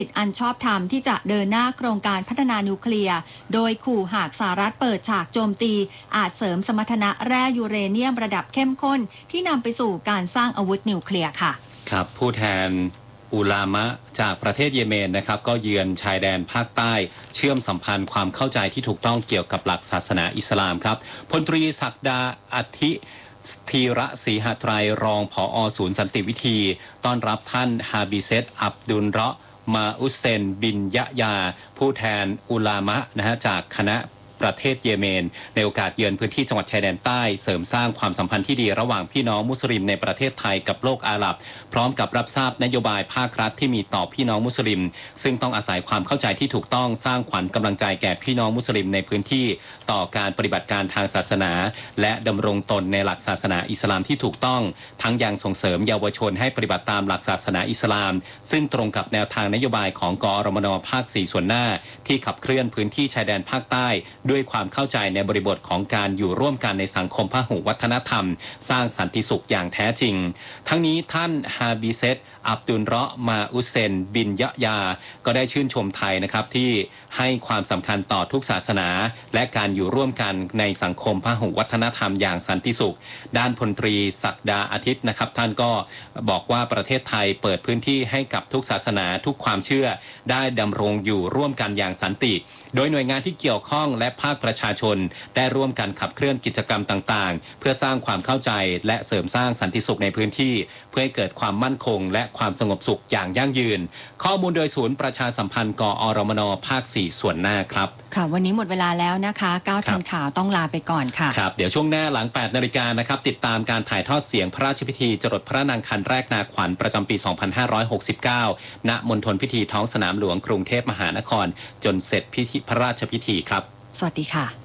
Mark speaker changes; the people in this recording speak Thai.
Speaker 1: อันชอบธรรมที่จะเดินหน้าโครงการพัฒนานิวเคลียร์โดยขู่หากสหรัฐเปิดฉากโจมตีอาจเสริมสมรรถนะแร่ยูเรเนียมระดับเข้มข้นที่นำไปสู่การสร้างอาวุธนิวเคลียร์ค่ะ
Speaker 2: ครับผู้แทนอุลามะจากประเทศเยเมนนะครับก็เยือนชายแดนภาคใต้เชื่อมสัมพันธ์ความเข้าใจที่ถูกต้องเกี่ยวกับหลักศาสนาอิสลามครับพลตรีศักดาอธิธีระศรีหไตรรองผอ.ศูนย์สันติวิธีต้อนรับท่านฮาบิเซตอับดุลเราะห์มาอุสเซนบินยะยาผู้แทนอุลามะจากคณะประเทศเยเมนในโอกาสเยือนพื้นที่จังหวัดชายแดนใต้เสริมสร้างความสัมพันธ์ที่ดีระหว่างพี่น้องมุสลิมในประเทศไทยกับโลกอาหรับพร้อมกับรับทราบนโยบายภาครัฐที่มีต่อพี่น้องมุสลิมซึ่งต้องอาศัยความเข้าใจที่ถูกต้องสร้างขวัญกำลังใจแก่พี่น้องมุสลิมในพื้นที่ต่อการปฏิบัติการทางศาสนาและดำรงตนในหลักศาสนาอิสลามที่ถูกต้องทั้งยังส่งเสริมเยาวชนให้ปฏิบัติตามหลักศาสนาอิสลามซึ่งตรงกับแนวทางนโยบายของกอรมนภาค4ส่วนหน้าที่ขับเคลื่อนพื้นที่ชายแดนภาคใต้ด้วยความเข้าใจในบริบทของการอยู่ร่วมกันในสังคมพหุวัฒนธรรมสร้างสันติสุขอย่างแท้จริงทั้งนี้ท่านฮาบิเซตอับดุลเราะห์มาอุสเซนบินยะยาก็ได้ชื่นชมไทยนะครับที่ให้ความสำคัญต่อทุกศาสนาและการอยู่ร่วมกันในสังคมพหุวัฒนธรรมอย่างสันติสุขด้านพลตรีศักดาอาทิตย์นะครับท่านก็บอกว่าประเทศไทยเปิดพื้นที่ให้กับทุกศาสนาทุกความเชื่อได้ดำรงอยู่ร่วมกันอย่างสันติโดยหน่วยงานที่เกี่ยวข้องและภาคประชาชนได้ร่วมกันขับเคลื่อนกิจกรรมต่างๆเพื่อสร้างความเข้าใจและเสริมสร้างสันติสุขในพื้นที่เพื่อให้เกิดความมั่นคงและความสงบสุขอย่างยั่งยืนข้อมูลโดยศูนย์ประชาสัมพันธ์กอรมนภาค4ส่วนหน้าครับ
Speaker 1: ค่ะวันนี้หมดเวลาแล้วนะคะ9ทันข่าวต้องลาไปก่อนค่ะ
Speaker 2: ครับเดี๋ยวช่วงหน้าหลัง 8 นาฬิกานะครับติดตามการถ่ายทอดเสียงพระราชพิธีจรดพระนางคันแรกนาขวัญประจำปี 2569 ณ มณฑลพิธีท้องสนามหลวงกรุงเทพมหานครจนเสร็จพิธีพระราชพิธีครับ
Speaker 1: สวัสดีค่ะ